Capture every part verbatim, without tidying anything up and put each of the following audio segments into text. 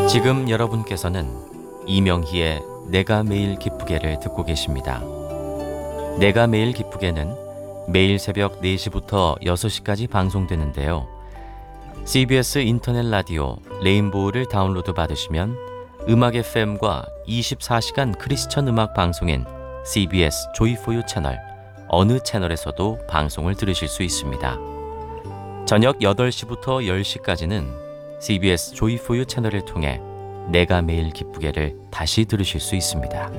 지금 여러분께서는 이명희의 내가 매일 기쁘게를 듣고 계십니다. 내가 매일 기쁘게는 매일 새벽 네 시부터 여섯 시까지 방송되는데요. 씨비에스 인터넷 라디오 레인보우를 다운로드 받으시면 음악 에프엠과 이십사 시간 크리스천 음악 방송인 씨비에스 조이포유 채널 어느 채널에서도 방송을 들으실 수 있습니다. 저녁 여덟 시부터 열 시까지는 씨비에스 조이포유 채널을 통해 내가 매일 기쁘게를 다시 들으실 수 있습니다.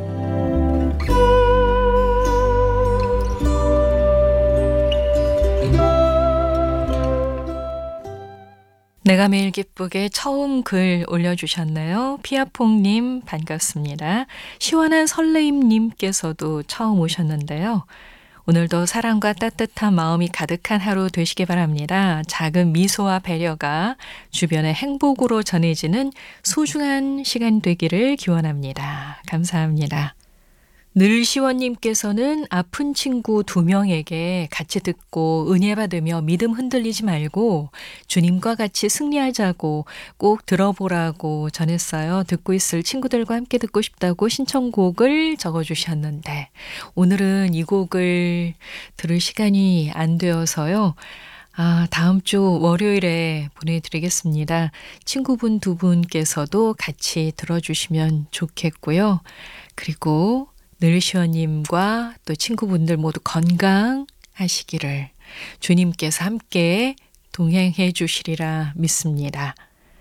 내가 매일 기쁘게 처음 글 올려주셨네요. 피아퐁님 반갑습니다. 시원한 설레임님께서도 처음 오셨는데요. 오늘도 사랑과 따뜻한 마음이 가득한 하루 되시기 바랍니다. 작은 미소와 배려가 주변의 행복으로 전해지는 소중한 시간 되기를 기원합니다. 감사합니다. 늘시원님께서는 아픈 친구 두 명에게 같이 듣고 은혜 받으며 믿음 흔들리지 말고 주님과 같이 승리하자고 꼭 들어보라고 전했어요. 듣고 있을 친구들과 함께 듣고 싶다고 신청곡을 적어주셨는데 오늘은 이 곡을 들을 시간이 안 되어서요. 아, 다음 주 월요일에 보내드리겠습니다. 친구분 두 분께서도 같이 들어주시면 좋겠고요. 그리고 늘시원님과 또 친구분들 모두 건강하시기를 주님께서 함께 동행해 주시리라 믿습니다.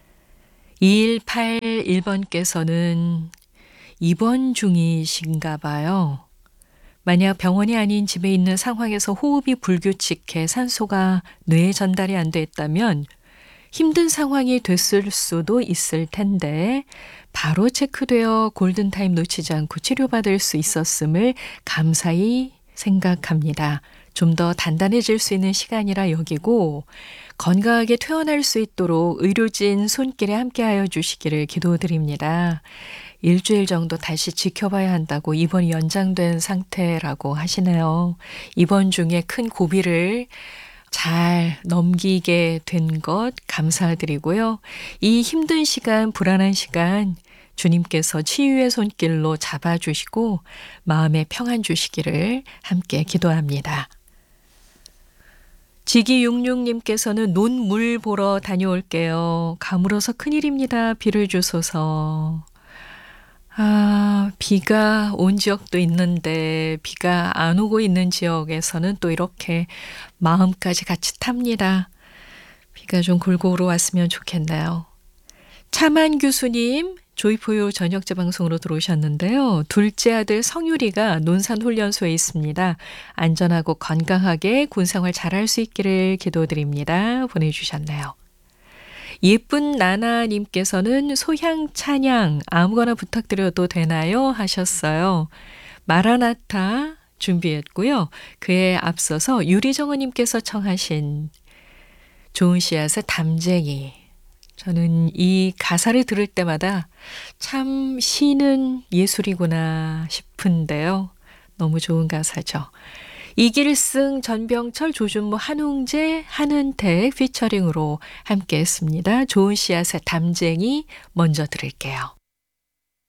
이일팔일 번께서는 입원 중이신가 봐요. 만약 병원이 아닌 집에 있는 상황에서 호흡이 불규칙해 산소가 뇌에 전달이 안 됐다면 힘든 상황이 됐을 수도 있을 텐데 바로 체크되어 골든타임 놓치지 않고 치료받을 수 있었음을 감사히 생각합니다. 좀 더 단단해질 수 있는 시간이라 여기고 건강하게 퇴원할 수 있도록 의료진 손길에 함께하여 주시기를 기도드립니다. 일주일 정도 다시 지켜봐야 한다고 입원이 연장된 상태라고 하시네요. 입원 중에 큰 고비를 잘 넘기게 된 것 감사드리고요. 이 힘든 시간, 불안한 시간 주님께서 치유의 손길로 잡아주시고 마음에 평안 주시기를 함께 기도합니다. 지기육육님께서는 논물 보러 다녀올게요. 가물어서 큰일입니다. 비를 주소서. 아, 비가 온 지역도 있는데 비가 안 오고 있는 지역에서는 또 이렇게 마음까지 같이 탑니다. 비가 좀 골고루 왔으면 좋겠네요. 차만 교수님, 조이포유 저녁 재방송으로 들어오셨는데요. 둘째 아들 성유리가 논산훈련소에 있습니다. 안전하고 건강하게 군생활 잘할 수 있기를 기도드립니다. 보내주셨네요. 예쁜 나나님께서는 소향 찬양 아무거나 부탁드려도 되나요? 하셨어요. 마라나타 준비했고요. 그에 앞서서 유리정어님께서 청하신 좋은 씨앗의 담쟁이. 저는 이 가사를 들을 때마다 참 시는 예술이구나 싶은데요. 너무 좋은 가사죠. 이길승, 전병철, 조준모, 한웅재, 한은택 피처링으로 함께했습니다. 좋은 씨앗의 담쟁이 먼저 들을게요.